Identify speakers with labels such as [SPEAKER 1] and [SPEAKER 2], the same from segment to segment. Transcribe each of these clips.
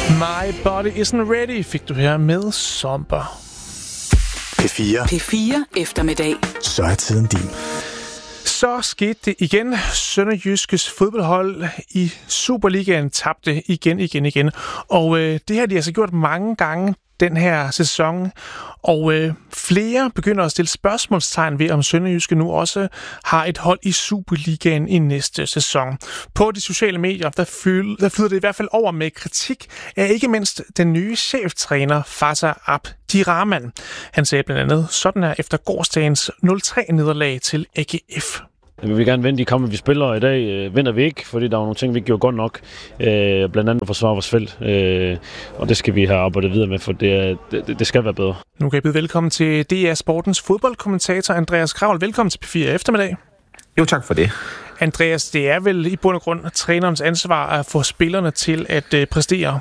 [SPEAKER 1] My Body Isn't Ready fik du her med Somber.
[SPEAKER 2] P4 eftermiddag.
[SPEAKER 3] Så er tiden din.
[SPEAKER 1] Så skete det igen. Sønderjyskes fodboldhold i Superligaen tabte igen. Og det har de altså gjort mange gange den her sæson. Og flere begynder at stille spørgsmålstegn ved, om Sønderjyske nu også har et hold i Superligaen i næste sæson. På de sociale medier, der flyder det i hvert fald over med kritik af ikke mindst den nye cheftræner Fatah Abdirahman. Han sagde blandt andet sådan her efter gårsdagens 0-3-nederlag til AGF.
[SPEAKER 4] Vi vil gerne vinde de kampe, vi spiller, i dag vinder vi ikke, fordi der var nogle ting, vi ikke gjorde godt nok. Blandt andet at forsvare vores felt, og det skal vi have arbejdet videre med, for det skal være bedre.
[SPEAKER 1] Nu kan jeg byde velkommen til DR Sportens fodboldkommentator Andreas Kravl. Velkommen til P4 eftermiddag.
[SPEAKER 5] Jo, tak for det.
[SPEAKER 1] Andreas, det er vel i bund og grund trænerens ansvar at få spillerne til at præstere?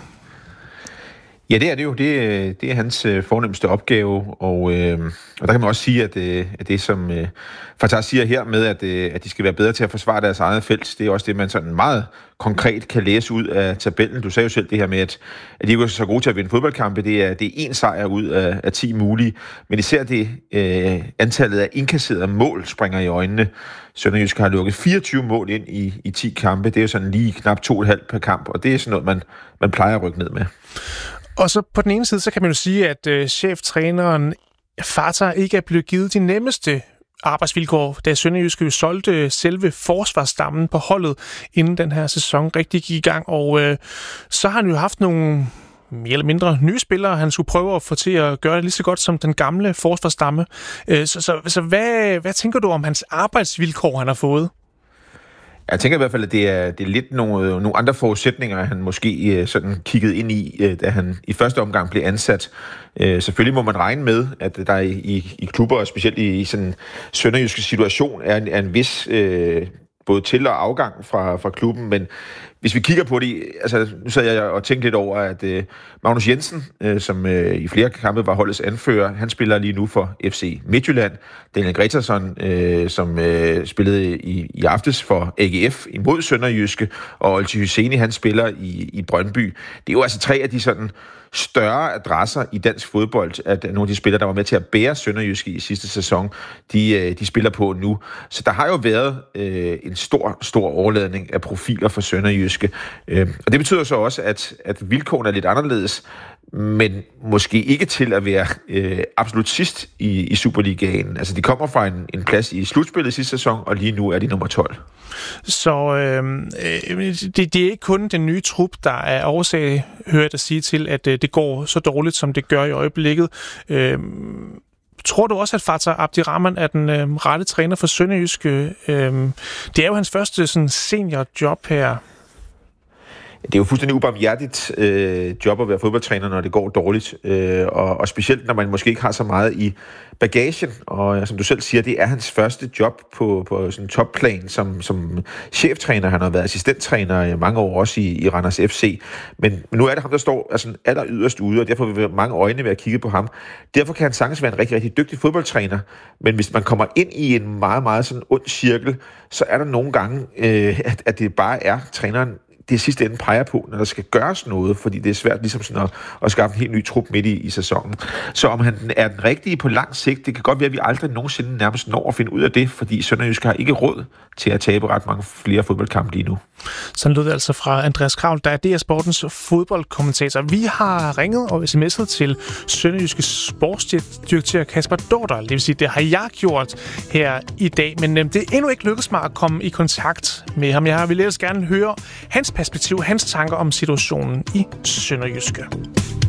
[SPEAKER 5] Ja, det er det jo. Det er hans fornemmeste opgave, og der kan man også sige, at det som Fatah siger her med, at de skal være bedre til at forsvare deres eget felt, det er også det, man sådan meget konkret kan læse ud af tabellen. Du sagde jo selv det her med, at de ikke er så gode til at vinde fodboldkampe. Det er én sejr ud af 10 mulige, men især det antallet af indkasserede mål springer i øjnene. Sønderjysk har lukket 24 mål ind i 10 kampe. Det er jo sådan lige knap 2,5 per kamp, og det er sådan noget, man plejer at rykke ned med.
[SPEAKER 1] Og så på den ene side, så kan man jo sige, at cheftræneren Fatah ikke er blevet givet de nemmeste arbejdsvilkår, da Sønderjyske solgte selve forsvarsstammen på holdet, inden den her sæson rigtig gik i gang. Og så har han jo haft nogle mere eller mindre nye spillere, han skulle prøve at få til at gøre det lige så godt som den gamle forsvarsstamme. Så hvad tænker du om hans arbejdsvilkår, han har fået?
[SPEAKER 5] Jeg tænker i hvert fald, at det er lidt nogle andre forudsætninger, han måske sådan kiggede ind i, da han i første omgang blev ansat. Selvfølgelig må man regne med, at der i klubber, og specielt i sådan en sønderjyske situation, er en vis både til- og afgang fra klubben, men hvis vi kigger på det, altså nu sad jeg og tænkte lidt over, at Magnus Jensen, som i flere kampe var holdets anfører, han spiller lige nu for FC Midtjylland. Daniel Gretarsson, som spillede i aftes for AGF imod Sønderjyske, og Olti Hyseni, han spiller i Brøndby. Det er jo altså 3 af de sådan større adresser i dansk fodbold, at nogle af de spillere, der var med til at bære Sønderjyske i sidste sæson, de spiller på nu. Så der har jo været en stor overladning af profiler for Sønderjyske. Og det betyder så også, at vilkårene er lidt anderledes, men måske ikke til at være absolut sidst i Superligaen. Altså, de kommer fra en plads i slutspillet sidste sæson, og lige nu er de nummer 12.
[SPEAKER 1] Så det er ikke kun den nye trup, der er årsag, hører jeg dig sige, til, at det går så dårligt, som det gør i øjeblikket. Tror du også, at Fatah Abdirahman er den rette træner for Sønderjyske? Det er jo hans første sådan, seniorjob her.
[SPEAKER 5] Det er jo fuldstændig ubarmhjertigt job at være fodboldtræner, når det går dårligt. Og specielt, når man måske ikke har så meget i bagagen. Og som du selv siger, det er hans første job på sådan topplan som cheftræner. Han har været assistenttræner i mange år, også i Randers FC. Men nu er det ham, der står altså, er der yderst ude, og derfor vil mange øjne være at kigge på ham. Derfor kan han sagtens være en rigtig, rigtig dygtig fodboldtræner. Men hvis man kommer ind i en meget, meget sådan ond cirkel, så er der nogle gange, at det bare er træneren, det sidste ende peger på, når der skal gøres noget, fordi det er svært ligesom sådan at skaffe en helt ny trup midt i sæsonen. Så om han er den rigtige på lang sigt, det kan godt være, at vi aldrig nogensinde nærmest når at finde ud af det, fordi Sønderjysk har ikke råd til at tabe ret mange flere fodboldkampe lige nu.
[SPEAKER 1] Sådan lød det altså fra Andreas Kravl, der er DR Sportens fodboldkommentator. Vi har ringet og sms'et til Sønderjyske sportsdirektør Kasper Dorter. Det vil sige, det har jeg gjort her i dag, men det er endnu ikke lykkedes mig at komme i kontakt med ham. Jeg vil ellers gerne høre hans perspektiv, hans tanker om situationen i Sønderjyske.